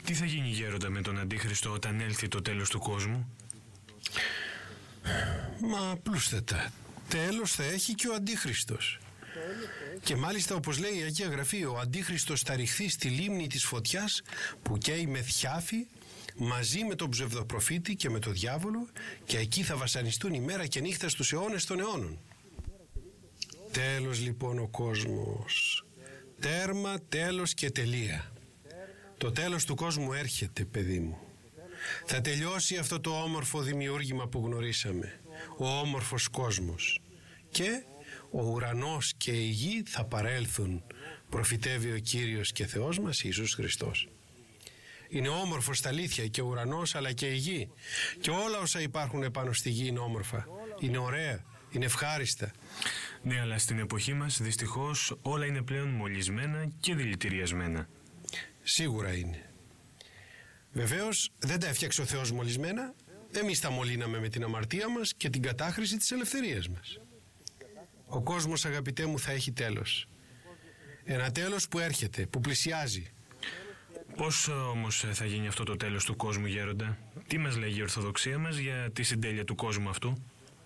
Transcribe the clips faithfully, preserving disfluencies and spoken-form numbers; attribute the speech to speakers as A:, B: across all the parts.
A: Τι θα γίνει, γέροντα, με τον Αντίχριστο όταν έλθει το τέλος του κόσμου?
B: Μα απλούστατα, τέλος θα έχει και ο Αντίχριστος. Και μάλιστα, όπως λέει η Αγία Γραφή, ο Αντίχριστος θα ρηχθεί στη λίμνη της φωτιάς που καίει με θιάφη μαζί με τον ψευδοπροφήτη και με τον διάβολο, και εκεί θα βασανιστούν ημέρα και νύχτα στους αιώνες των αιώνων. Τέλος λοιπόν ο κόσμος. Τέρμα, τέλος και τελεία. Το τέλος του κόσμου έρχεται, παιδί μου. Θα τελειώσει αυτό το όμορφο δημιούργημα που γνωρίσαμε, ο όμορφος κόσμος, και ο ουρανός και η γη θα παρέλθουν, προφητεύει ο Κύριος και Θεός μας Ιησούς Χριστός. Είναι όμορφος στα αλήθεια και ο ουρανός αλλά και η γη, και όλα όσα υπάρχουν επάνω στη γη είναι όμορφα, είναι ωραία, είναι ευχάριστα.
A: Ναι, αλλά στην εποχή μας δυστυχώς όλα είναι πλέον μολυσμένα και δηλητηριασμένα.
B: Σίγουρα είναι. Βεβαίως δεν τα έφτιαξε ο Θεός μολυσμένα, εμείς τα μολύναμε με την αμαρτία μας και την κατάχρηση της ελευθερίας μας. Ο κόσμος, αγαπητέ μου, θα έχει τέλος. Ένα τέλος που έρχεται, που πλησιάζει.
A: Πώς όμως θα γίνει αυτό το τέλος του κόσμου, γέροντα? Τι μας λέγει η Ορθοδοξία μας για τη συντέλεια του κόσμου αυτού?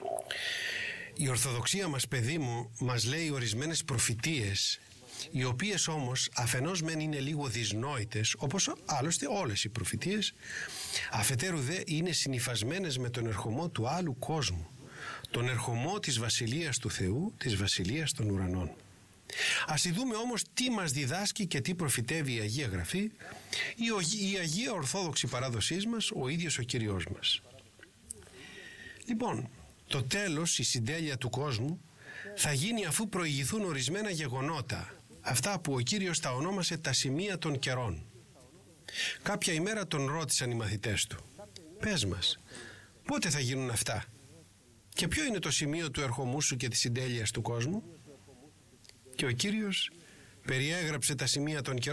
B: Η Ορθοδοξία μας, παιδί μου, μας λέει ορισμένες προφητείες, οι οποίες όμως αφενός μεν είναι λίγο δυσνόητες, όπως άλλωστε όλες οι προφητείες, αφετέρου δε είναι συνυφασμένες με τον ερχομό του άλλου κόσμου, τον ερχομό της Βασιλείας του Θεού, της Βασιλείας των ουρανών. Ας δούμε όμως τι μας διδάσκει και τι προφητεύει η Αγία Γραφή, η Αγία Ορθόδοξη παράδοσή μας, ο ίδιος ο Κύριος μας. Λοιπόν, το τέλος, η συντέλεια του κόσμου θα γίνει αφού προηγηθούν ορισμένα γεγονότα, αυτά που ο Κύριος τα ονόμασε τα σημεία των καιρών. Κάποια ημέρα τον ρώτησαν οι μαθητές του, πες μας, πότε θα γίνουν αυτά και ποιο είναι το σημείο του ερχομού σου και της συντέλειας του κόσμου? Και ο Κύριος περιέγραψε τα σημεία των καιρών